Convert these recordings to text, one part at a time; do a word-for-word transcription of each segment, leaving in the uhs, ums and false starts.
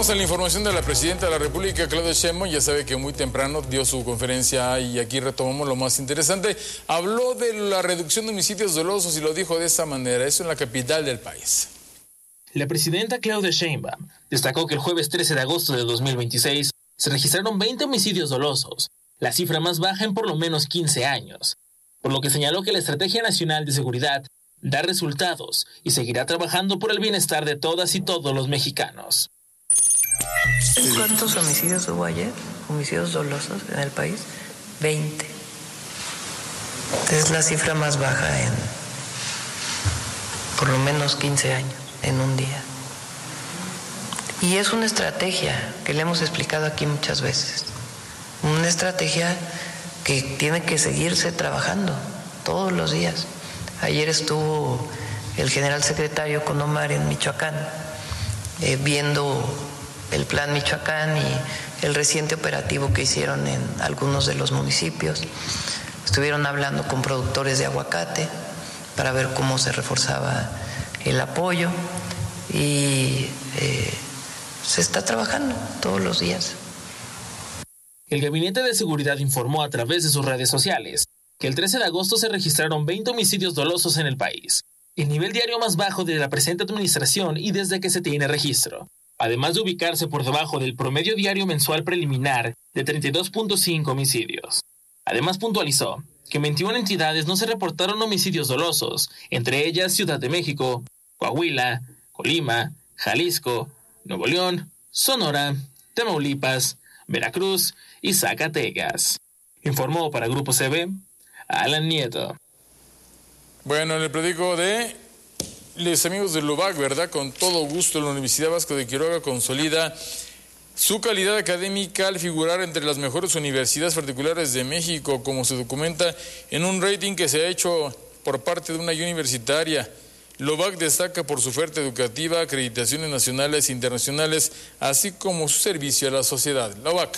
Vamos a la información de la presidenta de la República, Claudia Sheinbaum. Ya sabe que muy temprano dio su conferencia y aquí retomamos lo más interesante. Habló de la reducción de homicidios dolosos y lo dijo de esta manera, eso en la capital del país. La presidenta Claudia Sheinbaum destacó que el jueves trece de agosto de dos mil veintiséis se registraron veinte homicidios dolosos, la cifra más baja en por lo menos quince años, por lo que señaló que la Estrategia Nacional de Seguridad da resultados y seguirá trabajando por el bienestar de todas y todos los mexicanos. ¿Cuántos homicidios hubo ayer? Homicidios dolosos en el país. veinte. Es la cifra más baja en por lo menos quince años, en un día. Y es una estrategia que le hemos explicado aquí muchas veces. Una estrategia que tiene que seguirse trabajando todos los días. Ayer estuvo el general secretario con Omar en Michoacán, eh, viendo el plan Michoacán y el reciente operativo que hicieron en algunos de los municipios. Estuvieron hablando con productores de aguacate para ver cómo se reforzaba el apoyo y eh, se está trabajando todos los días. El Gabinete de Seguridad informó a través de sus redes sociales que el trece de agosto se registraron veinte homicidios dolosos en el país, el nivel diario más bajo de la presente administración y desde que se tiene registro, además de ubicarse por debajo del promedio diario mensual preliminar de treinta y dos punto cinco homicidios. Además puntualizó que en veintiuna entidades no se reportaron homicidios dolosos, entre ellas Ciudad de México, Coahuila, Colima, Jalisco, Nuevo León, Sonora, Tamaulipas, Veracruz y Zacatecas. Informó para Grupo C B, Alan Nieto. Bueno, le platico de los amigos de Lovac, ¿verdad? Con todo gusto, la Universidad Vasco de Quiroga consolida su calidad académica al figurar entre las mejores universidades particulares de México, como se documenta en un rating que se ha hecho por parte de una universitaria. Lovac destaca por su oferta educativa, acreditaciones nacionales e internacionales, así como su servicio a la sociedad. Lovac.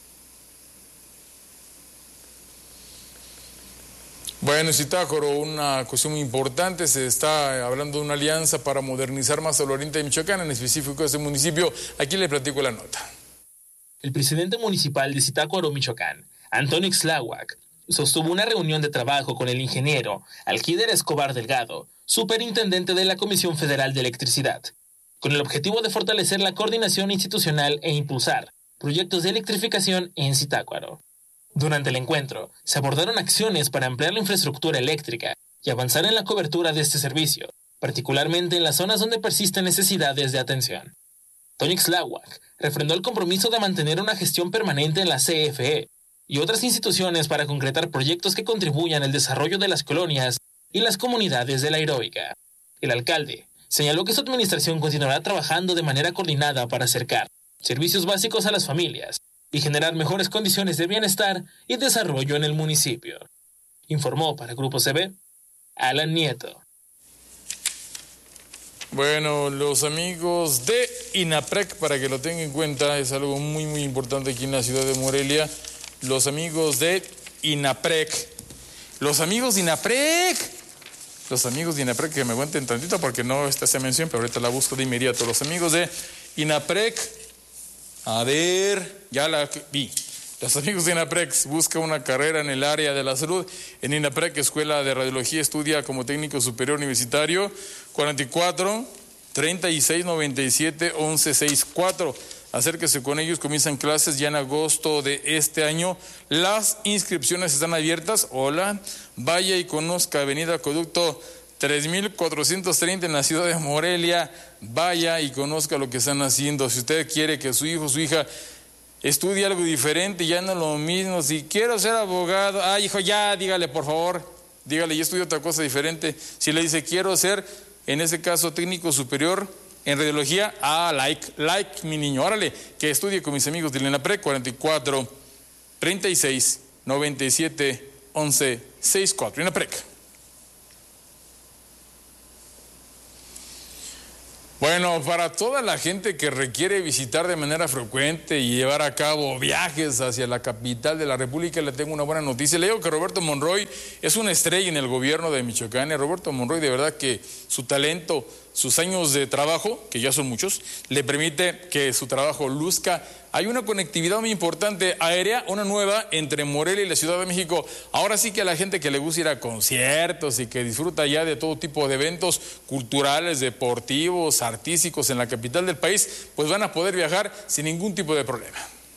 Bueno, Zitácuaro, una cuestión muy importante, se está hablando de una alianza para modernizar más al oriente de Michoacán, en específico este municipio. Aquí le platico la nota. El presidente municipal de Zitácuaro, Michoacán, Antonio Ixtláhuac, sostuvo una reunión de trabajo con el ingeniero Alquiler Escobar Delgado, superintendente de la Comisión Federal de Electricidad, con el objetivo de fortalecer la coordinación institucional e impulsar proyectos de electrificación en Zitácuaro. Durante el encuentro, se abordaron acciones para ampliar la infraestructura eléctrica y avanzar en la cobertura de este servicio, particularmente en las zonas donde persisten necesidades de atención. Antonio Ixtláhuac refrendó el compromiso de mantener una gestión permanente en la C F E y otras instituciones para concretar proyectos que contribuyan al desarrollo de las colonias y las comunidades de la Heroica. El alcalde señaló que su administración continuará trabajando de manera coordinada para acercar servicios básicos a las familias y generar mejores condiciones de bienestar y desarrollo en el municipio. Informó para Grupo C B, Alan Nieto. Bueno, los amigos de INAPREC, para que lo tengan en cuenta, es algo muy, muy importante aquí en la ciudad de Morelia. Los amigos de INAPREC. Los amigos de INAPREC. Los amigos de INAPREC, que me aguanten tantito porque no está esa mención, pero ahorita la busco de inmediato. Los amigos de INAPREC. A ver, ya la vi. Los amigos de INAPREC buscan una carrera en el área de la salud. En INAPREC, Escuela de Radiología, estudia como técnico superior universitario, cuarenta y cuatro, treinta y seis, noventa y siete, once, sesenta y cuatro. Acérquese con ellos, comienzan clases ya en agosto de este año. Las inscripciones están abiertas. Hola, vaya y conozca Avenida Acueducto tres mil cuatrocientos treinta en la ciudad de Morelia. Vaya y conozca lo que están haciendo. Si usted quiere que su hijo o su hija estudie algo diferente, ya no es lo mismo. Si quiero ser abogado, ay hijo, ya dígale por favor, dígale, ya estudio otra cosa diferente. Si le dice quiero ser, en ese caso, técnico superior en radiología, ah, like, like mi niño, órale, que estudie con mis amigos de INAPREC, cuarenta y cuatro, treinta y seis, noventa y siete, once, sesenta y cuatro, INAPREC. Bueno, para toda la gente que requiere visitar de manera frecuente y llevar a cabo viajes hacia la capital de la República, le tengo una buena noticia. Le digo que Roberto Monroy es una estrella en el gobierno de Michoacán. Y Roberto Monroy, de verdad que su talento sus años de trabajo, que ya son muchos, le permite que su trabajo luzca. Hay una conectividad muy importante aérea, una nueva entre Morelia y la Ciudad de México. Ahora sí que a la gente que le gusta ir a conciertos y que disfruta ya de todo tipo de eventos culturales, deportivos, artísticos en la capital del país, pues van a poder viajar sin ningún tipo de problema.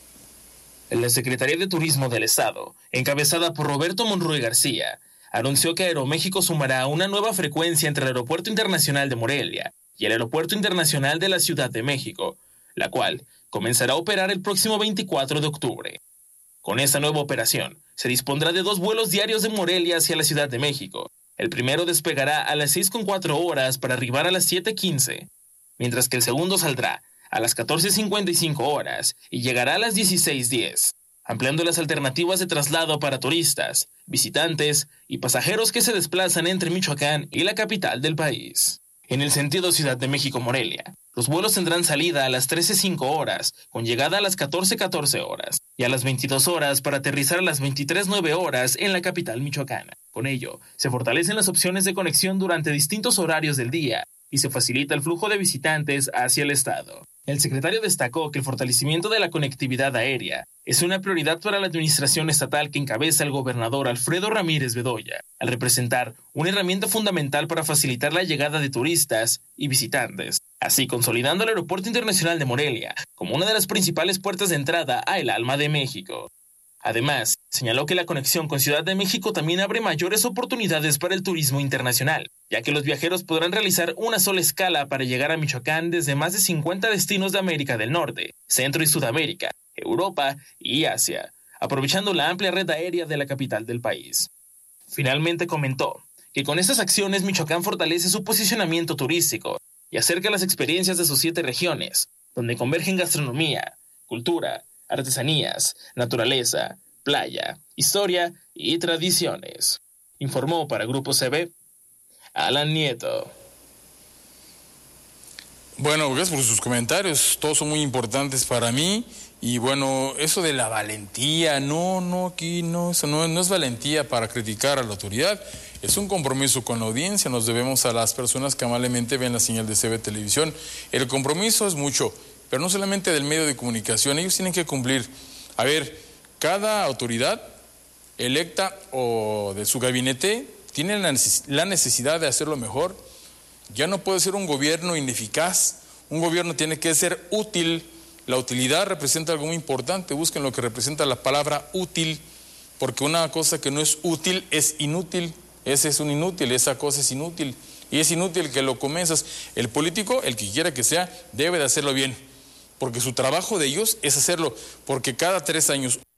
La Secretaría de Turismo del Estado, encabezada por Roberto Monroy García, anunció que Aeroméxico sumará una nueva frecuencia entre el Aeropuerto Internacional de Morelia y el Aeropuerto Internacional de la Ciudad de México, la cual comenzará a operar el próximo veinticuatro de octubre. Con esta nueva operación, se dispondrá de dos vuelos diarios de Morelia hacia la Ciudad de México. El primero despegará a las seis con cuatro horas para arribar a las siete quince, mientras que el segundo saldrá a las catorce cincuenta y cinco horas y llegará a las dieciséis diez, ampliando las alternativas de traslado para turistas, visitantes y pasajeros que se desplazan entre Michoacán y la capital del país. En el sentido Ciudad de México-Morelia, los vuelos tendrán salida a las trece cinco horas, con llegada a las catorce catorce horas, y a las veintidós horas para aterrizar a las veintitrés nueve horas en la capital michoacana. Con ello, se fortalecen las opciones de conexión durante distintos horarios del día y se facilita el flujo de visitantes hacia el estado. El secretario destacó que el fortalecimiento de la conectividad aérea es una prioridad para la administración estatal que encabeza el gobernador Alfredo Ramírez Bedoya, al representar una herramienta fundamental para facilitar la llegada de turistas y visitantes, así consolidando el Aeropuerto Internacional de Morelia como una de las principales puertas de entrada a el alma de México. Además, señaló que la conexión con Ciudad de México también abre mayores oportunidades para el turismo internacional, ya que los viajeros podrán realizar una sola escala para llegar a Michoacán desde más de cincuenta destinos de América del Norte, Centro y Sudamérica, Europa y Asia, aprovechando la amplia red aérea de la capital del país. Finalmente comentó que con estas acciones Michoacán fortalece su posicionamiento turístico y acerca las experiencias de sus siete regiones, donde convergen gastronomía, cultura, artesanías, naturaleza, playa, historia y tradiciones. Informó para Grupo C B, Alan Nieto. Bueno, gracias por sus comentarios, todos son muy importantes para mí. Y bueno, eso de la valentía, no, no, aquí no, eso no, no es valentía para criticar a la autoridad, es un compromiso con la audiencia, nos debemos a las personas que amablemente ven la señal de C B Televisión. El compromiso es mucho, pero no solamente del medio de comunicación, ellos tienen que cumplir. A ver, cada autoridad electa o de su gabinete tiene la necesidad de hacerlo mejor. Ya no puede ser un gobierno ineficaz, un gobierno tiene que ser útil. La utilidad representa algo muy importante, busquen lo que representa la palabra útil, porque una cosa que no es útil es inútil, ese es un inútil, esa cosa es inútil, y es inútil que lo comienzas. El político, el que quiera que sea, debe de hacerlo bien, porque su trabajo de ellos es hacerlo, porque cada tres años